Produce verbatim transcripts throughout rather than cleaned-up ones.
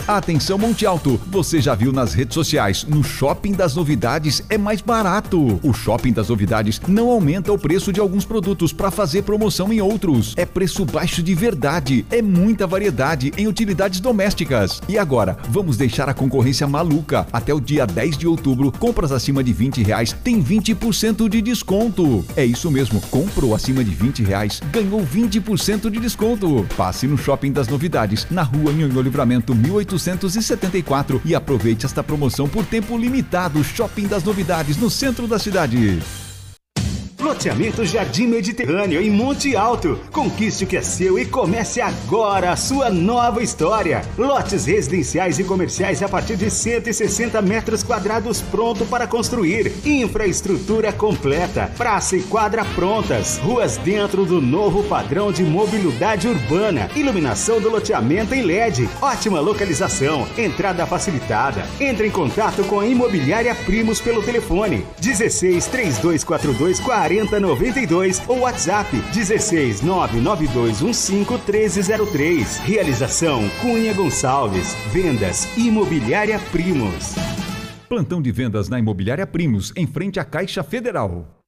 Atenção Monte Alto, você já viu nas redes sociais, no Shopping das Novidades é mais barato. O Shopping das Novidades não aumenta o preço de alguns produtos para fazer promoção em outros. É preço baixo de verdade, é muita variedade em utilidades domésticas. E agora, vamos deixar a concorrência maluca. Até o dia dez de outubro, compras acima de vinte reais tem vinte por cento de desconto. É isso mesmo, comprou acima de vinte reais, ganhou vinte por cento de desconto. Passe no Shopping das Novidades, na rua Nhonhô Livramento mil oitocentos e setenta e quatro e aproveite esta promoção por tempo limitado. Shopping das Novidades, no centro da cidade. Loteamento Jardim Mediterrâneo, em Monte Alto. Conquiste o que é seu e comece agora a sua nova história. Lotes residenciais e comerciais a partir de cento e sessenta metros quadrados pronto para construir. Infraestrutura completa. Praça e quadra prontas. Ruas dentro do novo padrão de mobilidade urbana. Iluminação do loteamento em L E D. Ótima localização. Entrada facilitada. Entre em contato com a Imobiliária Primos pelo telefone dezesseis, três dois quatro dois, quarenta noventa e dois ou WhatsApp dezesseis, nove nove dois um cinco, treze zero três. Realização Cunha Gonçalves. Vendas Imobiliária Primos. Plantão de vendas na Imobiliária Primos, em frente à Caixa Federal.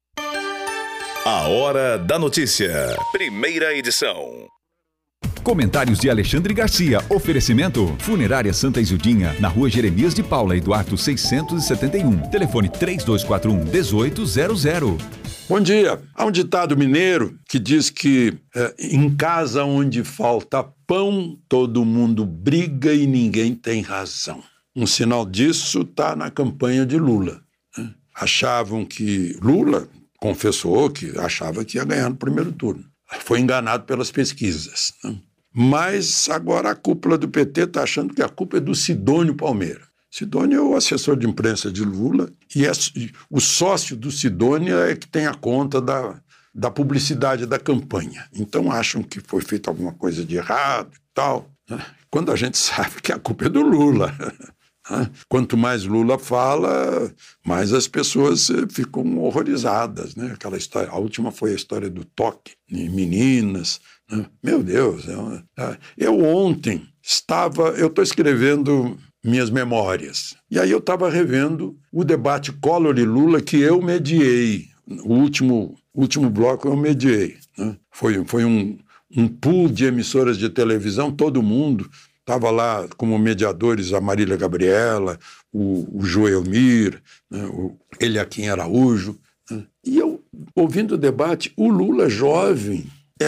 A Hora da Notícia. Primeira edição. Comentários de Alexandre Garcia. Oferecimento Funerária Santa Isildinha, na rua Jeremias de Paula e Duarte seiscentos e setenta e um. Telefone três dois quatro um, um oito zero zero. Bom dia. Há um ditado mineiro que diz que é, em casa onde falta pão, todo mundo briga e ninguém tem razão. Um sinal disso está na campanha de Lula. Né? Achavam que... Lula confessou que achava que ia ganhar no primeiro turno. Foi enganado pelas pesquisas. Né? Mas agora a cúpula do P T está achando que a culpa é do Sidônio Palmeira. Sidônio é o assessor de imprensa de Lula e é, o sócio do Sidônio é que tem a conta da, da publicidade da campanha. Então acham que foi feita alguma coisa de errado e tal, né? Quando a gente sabe que a culpa é do Lula. Quanto mais Lula fala, mais as pessoas ficam horrorizadas, né? Aquela história, a última foi a história do toque em meninas, né? Meu Deus, eu, eu ontem estava, eu estou escrevendo minhas memórias, e aí eu estava revendo o debate Collor e Lula que eu mediei, o último, último bloco eu mediei, né? Foi, foi um, um pool de emissoras de televisão, todo mundo. Estava lá como mediadores a Marília Gabriela, o, o Joelmir, né, o Eliakim Araújo. Né, e eu, ouvindo o debate, o Lula jovem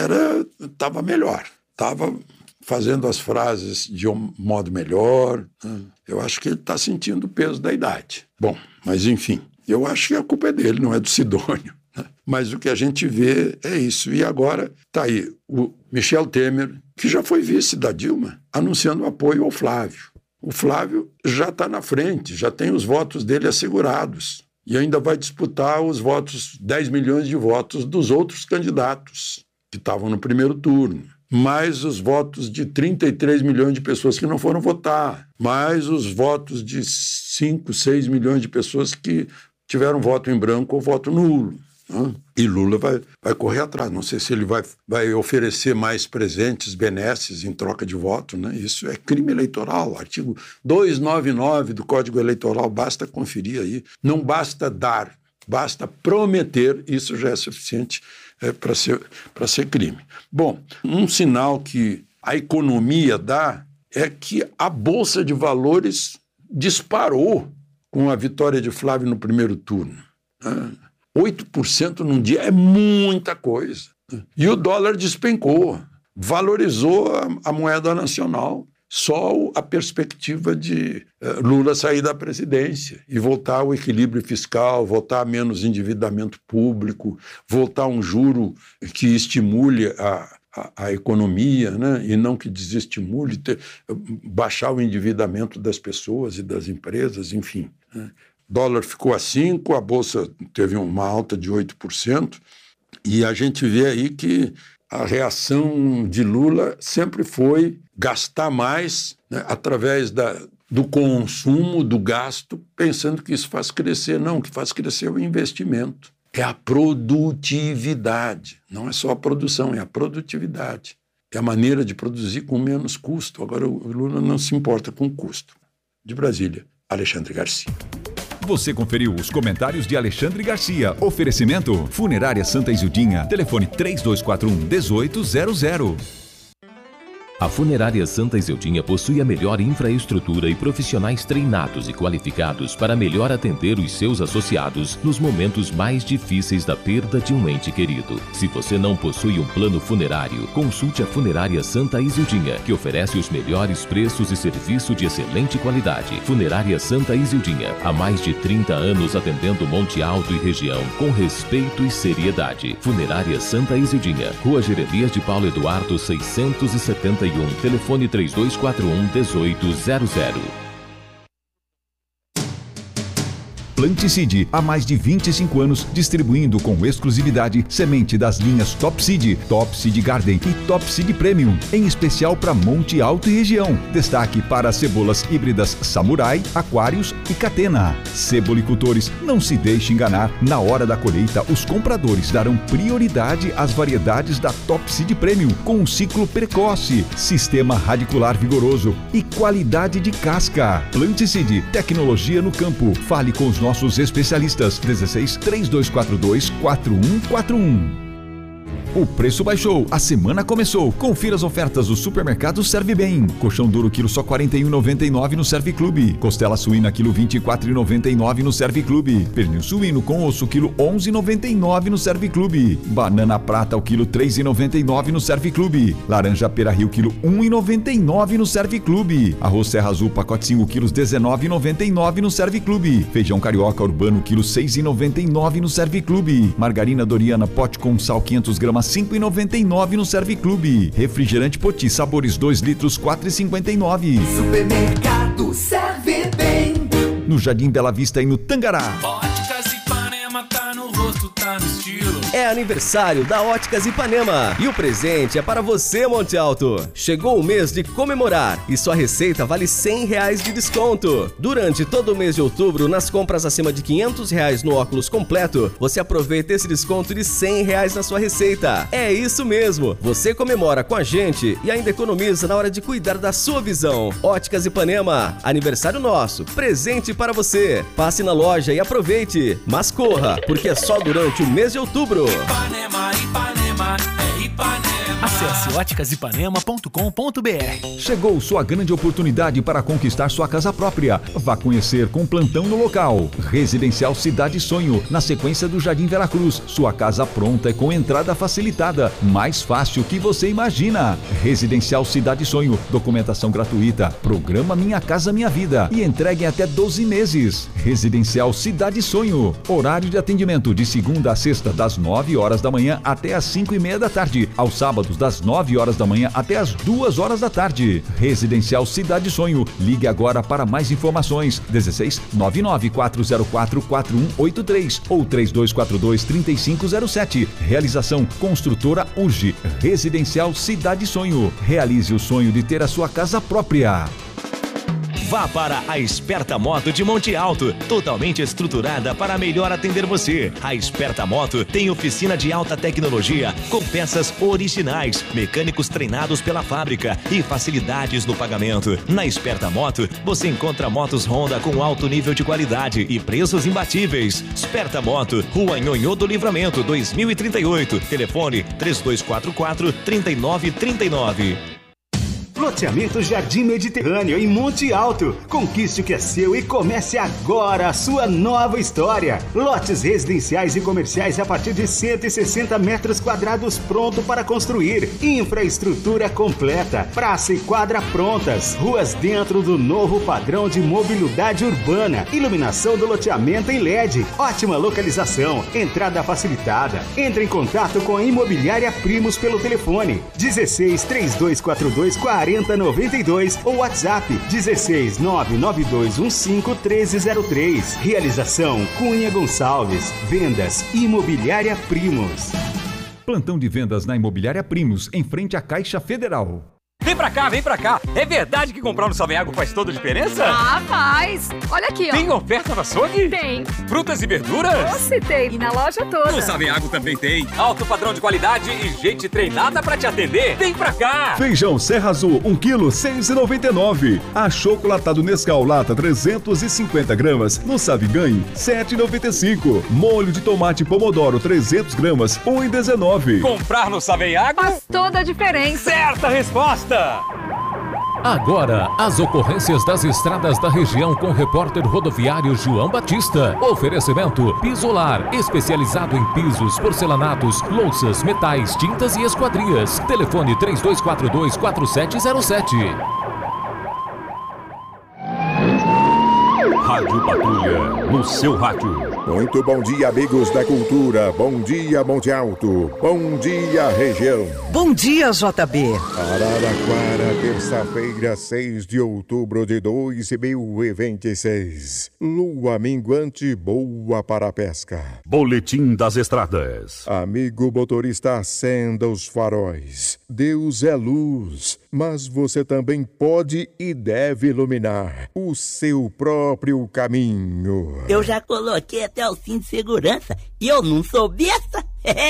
estava melhor, estava fazendo as frases de um modo melhor. Né, eu acho que ele está sentindo o peso da idade. Bom, mas enfim, eu acho que a culpa é dele, não é do Sidônio. Né, mas o que a gente vê é isso. E agora está aí o Michel Temer, que já foi vice da Dilma, anunciando apoio ao Flávio. O Flávio já está na frente, já tem os votos dele assegurados e ainda vai disputar os votos, dez milhões de votos dos outros candidatos que estavam no primeiro turno, mais os votos de trinta e três milhões de pessoas que não foram votar, mais os votos de cinco, seis milhões de pessoas que tiveram voto em branco ou voto nulo. E Lula vai, vai correr atrás. Não sei se ele vai, vai oferecer mais presentes, benesses em troca de voto, né? Isso é crime eleitoral, artigo duzentos e noventa e nove do Código Eleitoral, basta conferir aí. Não basta dar, basta prometer, isso já é suficiente é, para ser, para ser crime. Bom, um sinal que a economia dá é que a Bolsa de Valores disparou com a vitória de Flávio no primeiro turno. Ah, oito por cento num dia é muita coisa. E o dólar despencou, valorizou a, a moeda nacional. Só a perspectiva de uh, Lula sair da presidência e voltar ao equilíbrio fiscal, voltar a menos endividamento público, voltar a um juro que estimule a, a, a economia, né? E não que desestimule, ter, baixar o endividamento das pessoas e das empresas, enfim, né? Dólar ficou a cinco, a Bolsa teve uma alta de oito por cento, e a gente vê aí que a reação de Lula sempre foi gastar mais, né, através da, do consumo, do gasto, pensando que isso faz crescer. Não, o que faz crescer é o investimento, é a produtividade. Não é só a produção, é a produtividade. É a maneira de produzir com menos custo. Agora o Lula não se importa com o custo. De Brasília, Alexandre Garcia. Você conferiu os comentários de Alexandre Garcia. Oferecimento Funerária Santa Isildinha. Telefone três dois quatro um, oito zero zero. A Funerária Santa Isildinha possui a melhor infraestrutura e profissionais treinados e qualificados para melhor atender os seus associados nos momentos mais difíceis da perda de um ente querido. Se você não possui um plano funerário, consulte a Funerária Santa Isildinha, que oferece os melhores preços e serviço de excelente qualidade. Funerária Santa Isildinha, há mais de trinta anos atendendo Monte Alto e região com respeito e seriedade. Funerária Santa Isildinha, Rua Jeremias de Paulo Eduardo seiscentos e setenta e um, telefone três dois quatro um, oito zero zero. Planticide, há mais de vinte e cinco anos, distribuindo com exclusividade semente das linhas Top Seed, Top Seed Garden e Top Seed Premium, em especial para Monte Alto e região. Destaque para as cebolas híbridas Samurai, Aquários e Catena. Cebolicultores, não se deixe enganar. Na hora da colheita, os compradores darão prioridade às variedades da Top Seed Premium, com um ciclo precoce, sistema radicular vigoroso e qualidade de casca. Planticide, tecnologia no campo. Fale com os nossos especialistas. dezesseis, três dois quatro dois, quatro um quatro um. O preço baixou, a semana começou. Confira as ofertas do supermercado Serve Bem. Colchão duro quilo só quarenta e um reais e noventa e nove centavos no Serve Clube. Costela suína quilo vinte e quatro reais e noventa e nove centavos no Serve Clube. Pernil suíno com osso quilo onze reais e noventa e nove centavos no Serve Clube. Banana prata o quilo três reais e noventa e nove centavos no Serve Clube. Laranja pera rio quilo um real e noventa e nove centavos no Serve Clube. Arroz Serra Azul pacote cinco quilos dezenove reais e noventa e nove centavos no Serve Clube. Feijão carioca urbano quilo seis reais e noventa e nove centavos no Serve Clube. Margarina Doriana pote com sal quinhentas gramas cinco reais e noventa e nove centavos no Serve Clube. Refrigerante Poti sabores dois litros quatro reais e cinquenta e nove centavos. Supermercado Serve Bem. No Jardim Bela Vista e no Tangará. Óticas Ipanema tá no rosto, tá no estilo. É aniversário da Óticas Ipanema e o presente é para você, Monte Alto. Chegou o mês de comemorar e sua receita vale cem reais de desconto. Durante todo o mês de outubro, nas compras acima de quinhentos reais no óculos completo, você aproveita esse desconto de cem reais na sua receita. É isso mesmo, você comemora com a gente e ainda economiza na hora de cuidar da sua visão. Óticas Ipanema, aniversário nosso, presente para você. Passe na loja e aproveite, mas corra, porque é só durante o mês de outubro. Ipanema, Ipanema, é Ipanema. Acesse óticas ipanema ponto com ponto br. Chegou sua grande oportunidade para conquistar sua casa própria. Vá conhecer com plantão no local. Residencial Cidade Sonho, na sequência do Jardim Veracruz. Sua casa pronta e com entrada facilitada. Mais fácil que você imagina. Residencial Cidade Sonho. Documentação gratuita. Programa Minha Casa Minha Vida. E entregue em até doze meses. Residencial Cidade Sonho. Horário de atendimento de segunda a sexta, das nove horas da manhã até as cinco e meia da tarde. Aos sábados, das nove horas da manhã até as duas horas da tarde. Residencial Cidade Sonho. Ligue agora para mais informações. dezesseis, nove nove quatro zero quatro, quatro um oito três ou três dois quatro dois, três cinco zero sete. Realização Construtora U G. Residencial Cidade Sonho. Realize o sonho de ter a sua casa própria. Vá para a Esperta Moto de Monte Alto, totalmente estruturada para melhor atender você. A Esperta Moto tem oficina de alta tecnologia, com peças originais, mecânicos treinados pela fábrica e facilidades no pagamento. Na Esperta Moto, você encontra motos Honda com alto nível de qualidade e preços imbatíveis. Esperta Moto, Rua Nhonhô do Livramento, dois mil e trinta e oito. Telefone três dois quatro quatro, três nove três nove. Loteamento Jardim Mediterrâneo em Monte Alto. Conquiste o que é seu e comece agora a sua nova história. Lotes residenciais e comerciais a partir de cento e sessenta metros quadrados pronto para construir. Infraestrutura completa. Praça e quadra prontas. Ruas dentro do novo padrão de mobilidade urbana. Iluminação do loteamento em L E D. Ótima localização. Entrada facilitada. Entre em contato com a Imobiliária Primos pelo telefone dezesseis, três dois quatro dois, quarenta noventa e dois ou WhatsApp dezesseis, nove nove dois um cinco, treze zero três. Realização Cunha Gonçalves. Vendas Imobiliária Primos. Plantão de vendas na Imobiliária Primos, em frente à Caixa Federal. Vem pra cá, vem pra cá. É verdade que comprar no Saveago faz toda a diferença? Ah, faz. Olha aqui, ó. Tem oferta no açougue? Tem. Frutas e verduras? Você tem. E na loja toda. No Saveago também tem. Alto padrão de qualidade e gente treinada pra te atender. Vem pra cá. Feijão Serra Azul, um quilo, seis reais e noventa e nove centavos. Achocolatado Nescau Lata, trezentos e cinquenta gramas, no Saviganhe, sete reais e noventa e cinco centavos. Molho de tomate Pomodoro, trezentos gramas, um real e dezenove centavos. Comprar no Saveago faz toda a diferença. Certa resposta. Agora, as ocorrências das estradas da região com o repórter rodoviário João Batista. Oferecimento Pisolar, especializado em pisos, porcelanatos, louças, metais, tintas e esquadrias. Telefone três dois quatro dois, quatro sete zero sete. Rádio Patrulha, no seu rádio. Muito bom dia, amigos da cultura. Bom dia, Monte Alto. Bom dia, região. Bom dia, J B. Araraquara, terça-feira, seis de outubro de dois mil e vinte e seis. Lua minguante, boa para a pesca. Boletim das estradas. Amigo motorista, acenda os faróis. Deus é luz, mas você também pode e deve iluminar o seu próprio caminho. Eu já coloquei até o cinto de segurança e eu não sou besta.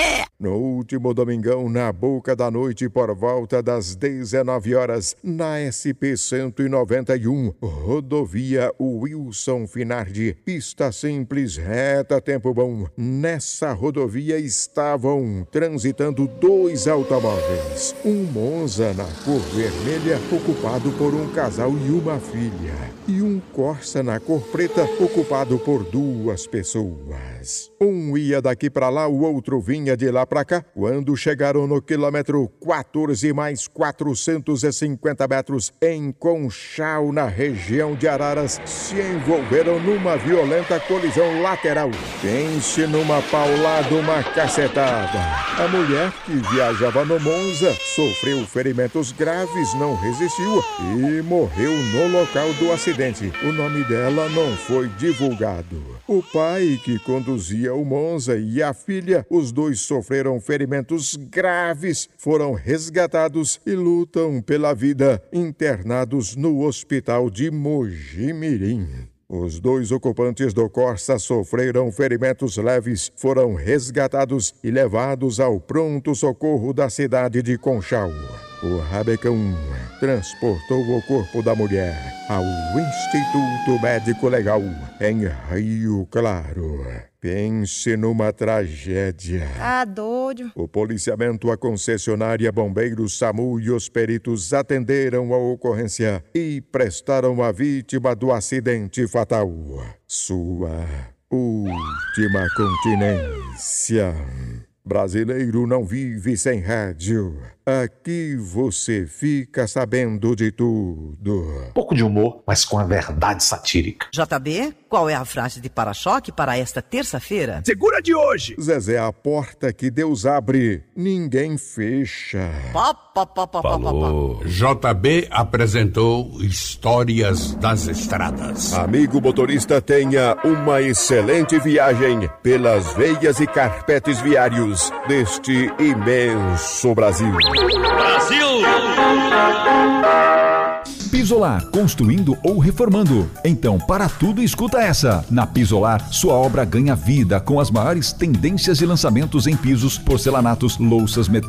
No último domingão, na boca da noite, por volta das dezenove horas, na S P cento e noventa e um, rodovia Wilson Finardi, pista simples, reta, tempo bom. Nessa rodovia estavam transitando dois automóveis. Um Monza na cor vermelha, ocupado por um casal e uma filha. E um Corsa na cor preta, ocupado por duas pessoas. Um ia daqui para lá, o outro vinha de lá para cá. Quando chegaram no quilômetro quatorze mais quatrocentos e cinquenta metros, em Conchal, na região de Araras, se envolveram numa violenta colisão lateral. Pense numa paulada, uma cacetada. A mulher, que viajava no Monza, sofreu ferimentos graves, não resistiu e morreu no local do acidente. O nome dela não foi divulgado. O pai, que conduzia o Monza, e a filha, os dois sofreram ferimentos graves, foram resgatados e lutam pela vida, internados no hospital de Mojimirim. Os dois ocupantes do Corsa sofreram ferimentos leves, foram resgatados e levados ao pronto-socorro da cidade de Conchal. O Rabecão transportou o corpo da mulher ao Instituto Médico Legal, em Rio Claro. Pense numa tragédia. Tá doido. O policiamento, a concessionária, bombeiros, SAMU e os peritos atenderam a ocorrência e prestaram à vítima do acidente fatal sua última continência. Brasileiro não vive sem rádio. Aqui você fica sabendo de tudo. Pouco de humor, mas com a verdade satírica. J B, qual é a frase de para-choque para esta terça-feira? Segura de hoje! Zezé, a porta que Deus abre, ninguém fecha. Pá, pá, pá, pá, Falou. Pá, pá, pá. J B apresentou Histórias das Estradas. Amigo motorista, tenha uma excelente viagem pelas veias e carpetes viários deste imenso Brasil. Brasil! Pisolar, construindo ou reformando. Então, para tudo, escuta essa. Na Pisolar, sua obra ganha vida com as maiores tendências de lançamentos em pisos, porcelanatos, louças, metais